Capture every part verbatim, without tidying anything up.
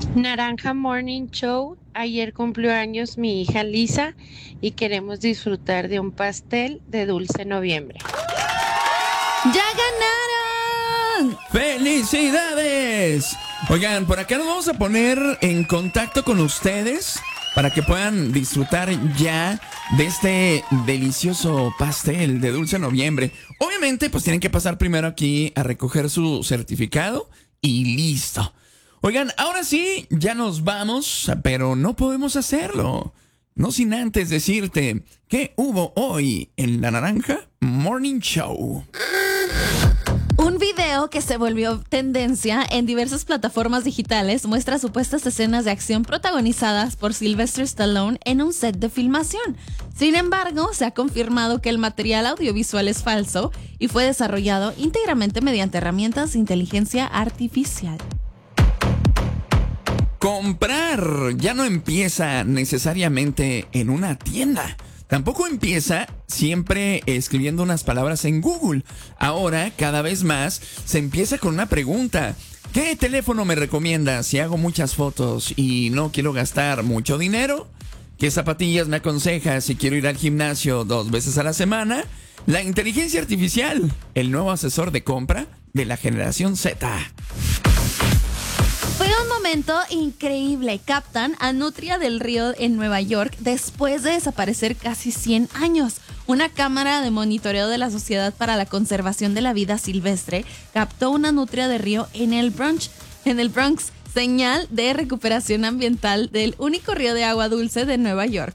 Naranja Morning Show. Ayer cumplió años mi hija Lisa y queremos disfrutar de un pastel de dulce noviembre. ¡Ya ganaron! ¡Felicidades! Oigan, por acá nos vamos a poner en contacto con ustedes para que puedan disfrutar ya de este delicioso pastel de dulce noviembre. Obviamente, pues tienen que pasar primero aquí a recoger su certificado y listo. Oigan, ahora sí, ya nos vamos, pero no podemos hacerlo. No sin antes decirte qué hubo hoy en La Naranja Morning Show. Un video que se volvió tendencia en diversas plataformas digitales muestra supuestas escenas de acción protagonizadas por Sylvester Stallone en un set de filmación. Sin embargo, se ha confirmado que el material audiovisual es falso y fue desarrollado íntegramente mediante herramientas de inteligencia artificial. Comprar ya no empieza necesariamente en una tienda. Tampoco empieza siempre escribiendo unas palabras en Google. Ahora, cada vez más, se empieza con una pregunta. ¿Qué teléfono me recomiendas si hago muchas fotos y no quiero gastar mucho dinero? ¿Qué zapatillas me aconsejas si quiero ir al gimnasio dos veces a la semana? La inteligencia artificial, el nuevo asesor de compra de la generación Z. Fue un momento increíble. Captan a Nutria del Río en Nueva York después de desaparecer casi cien años. Una cámara de monitoreo de la Sociedad para la Conservación de la Vida Silvestre captó una nutria de río en el Bronx, en el Bronx, señal de recuperación ambiental del único río de agua dulce de Nueva York.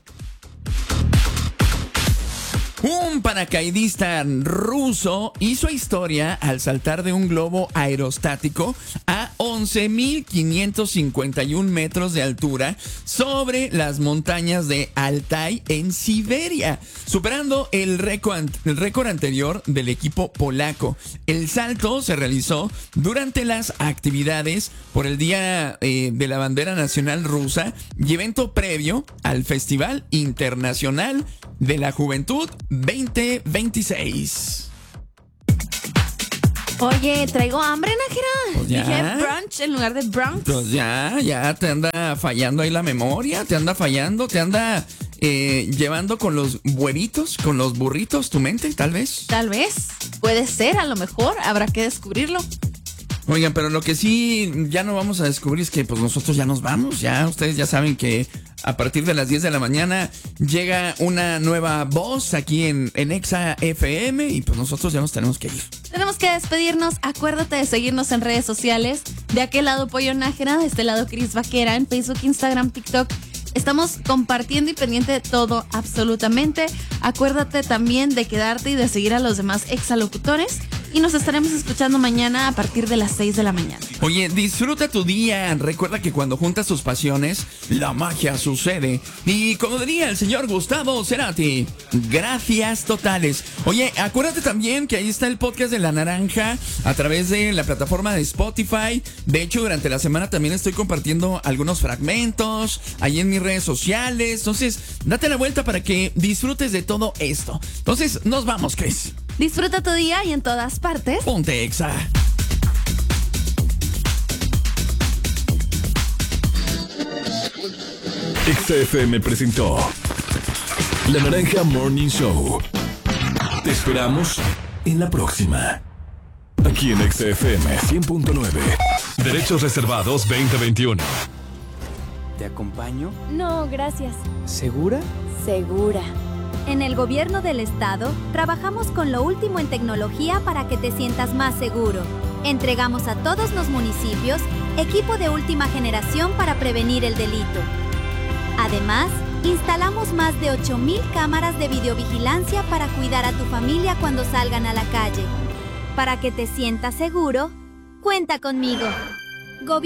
Un paracaidista ruso hizo historia al saltar de un globo aerostático a once mil quinientos cincuenta y un metros de altura sobre las montañas de Altai en Siberia, superando el récord, el récord anterior del equipo polaco. El salto se realizó durante las actividades por el Día eh, de la Bandera Nacional Rusa y evento previo al Festival Internacional de la Juventud veinte veintiséis. Oye, traigo hambre, Nájera. Pues ya. Dije brunch en lugar de Bronx. Pues ya, ya te anda fallando ahí la memoria, te anda fallando, te anda eh, llevando con los huevitos, con los burritos, tu mente, tal vez. Tal vez. Puede ser, a lo mejor. Habrá que descubrirlo. Oigan, pero lo que sí ya no vamos a descubrir es que pues nosotros ya nos vamos, ya ustedes ya saben que a partir de las diez de la mañana llega una nueva voz aquí en, en Exa F M y pues nosotros ya nos tenemos que ir. Tenemos que despedirnos. Acuérdate de seguirnos en redes sociales. De aquel lado Pollo Nájera, de este lado Cris Vaquera, en Facebook, Instagram, TikTok. Estamos compartiendo y pendiente de todo, absolutamente. Acuérdate también de quedarte y de seguir a los demás exalocutores. Y nos estaremos escuchando mañana a partir de las seis de la mañana. Oye, disfruta tu día. Recuerda que cuando juntas tus pasiones, la magia sucede. Y como diría el señor Gustavo Cerati, gracias totales. Oye, acuérdate también que ahí está el podcast de La Naranja a través de la plataforma de Spotify. De hecho, durante la semana también estoy compartiendo algunos fragmentos ahí en mis redes sociales. Entonces, date la vuelta para que disfrutes de todo esto. Entonces, nos vamos, Cris. Disfruta tu día y en todas partes. Ponte Exa. Exa F M presentó La Naranja Morning Show. Te esperamos en la próxima. Aquí en Exa F M cien punto nueve. Derechos reservados veinte veintiuno. ¿Te acompaño? No, gracias. ¿Segura? Segura. En el gobierno del estado, trabajamos con lo último en tecnología para que te sientas más seguro. Entregamos a todos los municipios equipo de última generación para prevenir el delito. Además, instalamos más de ocho mil cámaras de videovigilancia para cuidar a tu familia cuando salgan a la calle. Para que te sientas seguro, cuenta conmigo. Gobierno